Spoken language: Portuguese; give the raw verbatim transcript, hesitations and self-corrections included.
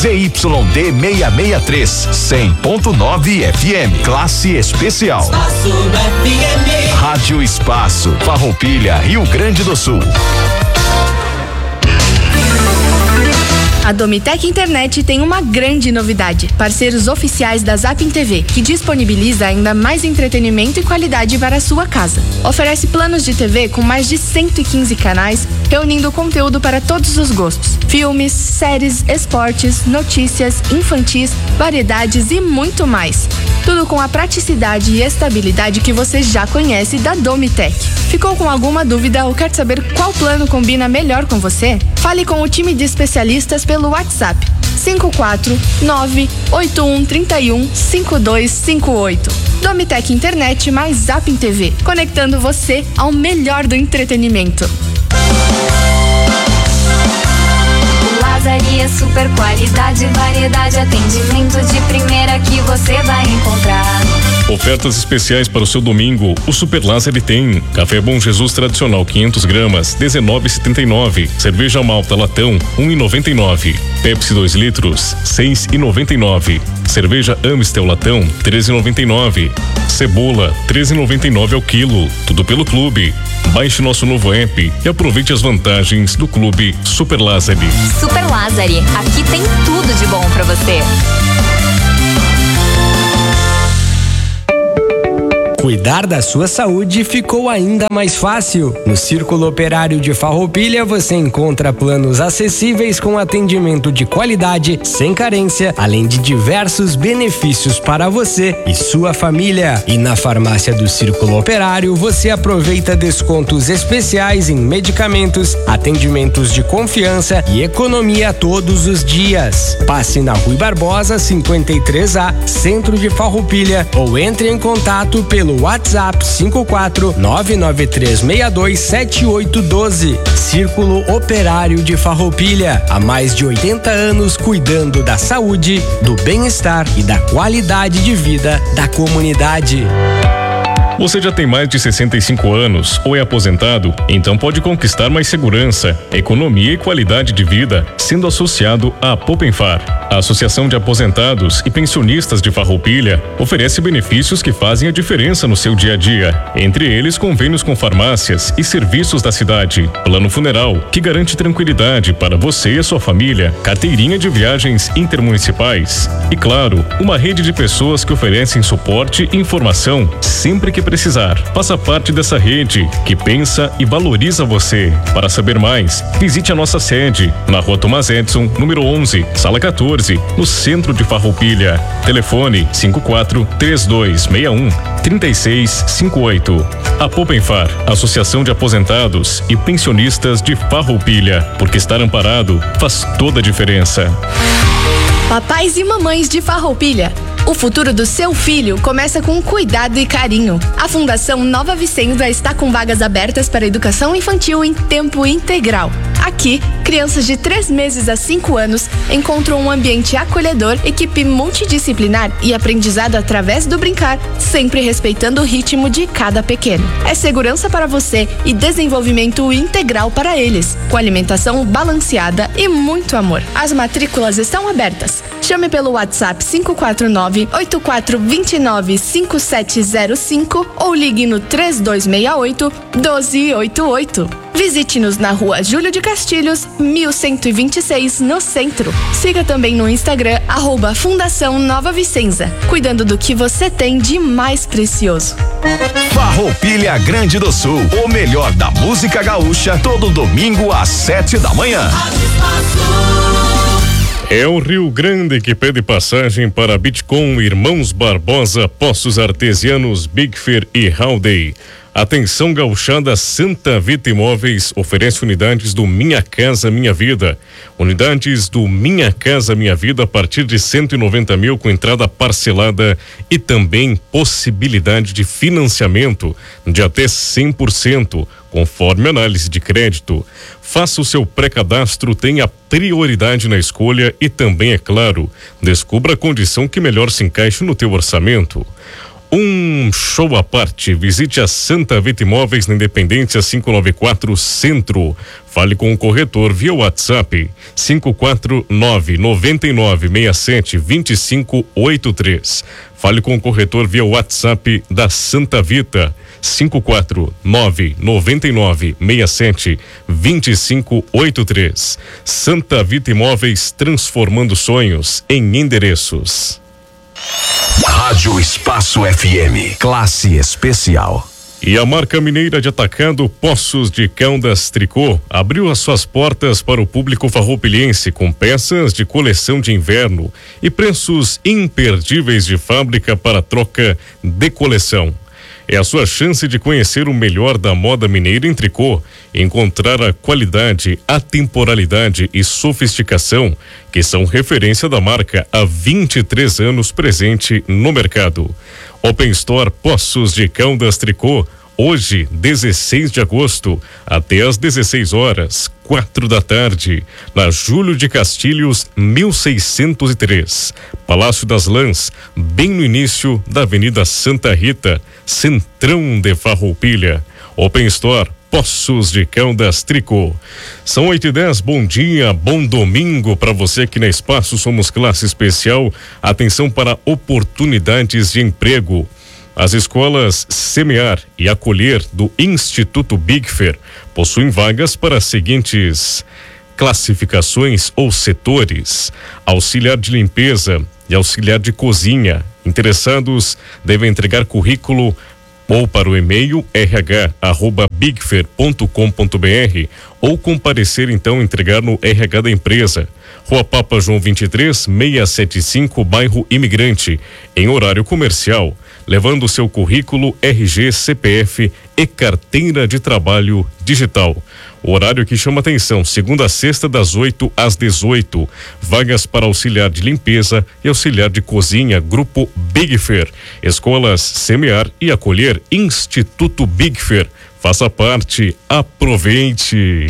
Z Y D seiscentos e sessenta e três, cem ponto nove F M, classe especial. Espaço F M. Rádio Espaço, Farroupilha, Rio Grande do Sul. A Domitec Internet tem uma grande novidade. Parceiros oficiais da Zapping T V, que disponibiliza ainda mais entretenimento e qualidade para a sua casa. Oferece planos de T V com mais de cento e quinze canais, reunindo conteúdo para todos os gostos. Filmes, séries, esportes, notícias, infantis, variedades e muito mais. Tudo com a praticidade e estabilidade que você já conhece da Domitec. Ficou com alguma dúvida ou quer saber qual plano combina melhor com você? Fale com o time de especialistas pelo WhatsApp cinco quatro nove oito um três um cinco dois cinco oito. Domitec Internet mais Zapping T V, conectando você ao melhor do entretenimento. Lazaria, super qualidade, variedade, atendimento de primeira que você vai encontrar. Ofertas especiais para o seu domingo. O Super Lázaro tem café Bom Jesus tradicional quinhentas gramas, dezenove reais e setenta e nove centavos. Cerveja Malta latão, um real e noventa e nove centavos. Pepsi dois litros, seis reais e noventa e nove centavos. Cerveja Amstel latão, treze reais e noventa e nove centavos. Cebola, treze reais e noventa e nove centavos ao quilo. Tudo pelo clube. Baixe nosso novo app e aproveite as vantagens do clube Super Lázaro. Super Lázaro, aqui tem tudo de bom para você. Cuidar da sua saúde ficou ainda mais fácil. No Círculo Operário de Farroupilha você encontra planos acessíveis com atendimento de qualidade, sem carência, além de diversos benefícios para você e sua família. E na farmácia do Círculo Operário você aproveita descontos especiais em medicamentos, atendimentos de confiança e economia todos os dias. Passe na Rui Barbosa cinquenta e três A, Centro de Farroupilha, ou entre em contato pelo WhatsApp cinco quatro nove nove três seis dois sete oito um dois. Círculo Operário de Farroupilha, há mais de oitenta anos cuidando da saúde, do bem-estar e da qualidade de vida da comunidade. Você já tem mais de sessenta e cinco anos ou é aposentado? Então pode conquistar mais segurança, economia e qualidade de vida sendo associado à Popenfar. A Associação de Aposentados e Pensionistas de Farroupilha oferece benefícios que fazem a diferença no seu dia a dia. Entre eles, convênios com farmácias e serviços da cidade, plano funeral, que garante tranquilidade para você e a sua família, carteirinha de viagens intermunicipais e, claro, uma rede de pessoas que oferecem suporte e informação sempre que precisar. Faça parte dessa rede que pensa e valoriza você. Para saber mais, visite a nossa sede na Rua Tomás Edson, número onze, sala quatorze, no centro de Farroupilha. Telefone cinco quatro três dois seis um três seis cinco oito. A Popenfar, Associação de Aposentados e Pensionistas de Farroupilha, porque estar amparado faz toda a diferença. Papais e mamães de Farroupilha, o futuro do seu filho começa com cuidado e carinho. A Fundação Nova Vicenza está com vagas abertas para educação infantil em tempo integral. Aqui, crianças de três meses a cinco anos encontram um ambiente acolhedor, equipe multidisciplinar e aprendizado através do brincar, sempre respeitando o ritmo de cada pequeno. É segurança para você e desenvolvimento integral para eles, com alimentação balanceada e muito amor. As matrículas estão abertas. Chame pelo WhatsApp cinco quatro nove oito quatro dois nove cinco sete zero cinco ou ligue no três dois seis oito um dois oito oito. Visite-nos na Rua Júlio de Castilhos, mil cento e vinte e seis, no centro. Siga também no Instagram, arroba Fundação Nova Vicenza, cuidando do que você tem de mais precioso. Farroupilha Grande do Sul, o melhor da música gaúcha, todo domingo às sete da manhã. É o Rio Grande que pede passagem para Bitcom, Irmãos Barbosa, Poços Artesianos, Big Fair e Howday. Atenção gauchada, Santa Vita Imóveis oferece unidades do Minha Casa Minha Vida. Unidades do Minha Casa Minha Vida a partir de cento e noventa mil com entrada parcelada e também possibilidade de financiamento de até cem por cento, conforme análise de crédito. Faça o seu pré-cadastro, tenha prioridade na escolha e também, é claro, descubra a condição que melhor se encaixe no teu orçamento. Um show à parte. Visite a Santa Vita Imóveis na Independência quinhentos e noventa e quatro Centro. Fale com o corretor via WhatsApp cinco quatro nove nove nove seis sete dois cinco oito três. Fale com o corretor via WhatsApp da Santa Vita cinco quatro nove nove nove seis sete dois cinco oito três. Santa Vita Imóveis, transformando sonhos em endereços. Rádio Espaço F M, classe especial. E a marca mineira de atacado Poços de Caldas Tricô abriu as suas portas para o público farroupilhense com peças de coleção de inverno e preços imperdíveis de fábrica para troca de coleção. É a sua chance de conhecer o melhor da moda mineira em tricô, encontrar a qualidade, a temporalidade e sofisticação que são referência da marca há vinte e três anos presente no mercado. Open Store Poços de Caldas Tricô, hoje, dezesseis de agosto, até às dezesseis horas, quatro da tarde, na Júlio de Castilhos, mil seiscentos e três. Palácio das Lãs, bem no início da Avenida Santa Rita, centrão de Farroupilha. Open Store Poços de Caldas Tricô. São oito e dez, bom dia, bom domingo para você aqui na Espaço Somos Classe Especial. Atenção para oportunidades de emprego. As escolas Semear e Acolher do Instituto Bigfer possuem vagas para as seguintes classificações ou setores: auxiliar de limpeza e auxiliar de cozinha. Interessados devem entregar currículo ou para o e-mail r h arroba bigfer ponto com ponto b r ou comparecer então entregar no R H da empresa. Rua Papa João vinte e três, seiscentos e setenta e cinco, bairro Imigrante, em horário comercial, levando seu currículo, R G, C P F e carteira de trabalho digital. O horário que chama atenção, segunda a sexta, das oito às dezoito. Vagas para auxiliar de limpeza e auxiliar de cozinha, Grupo Bigfer. Escolas Semear e Acolher, Instituto Bigfer. Faça parte, aproveite.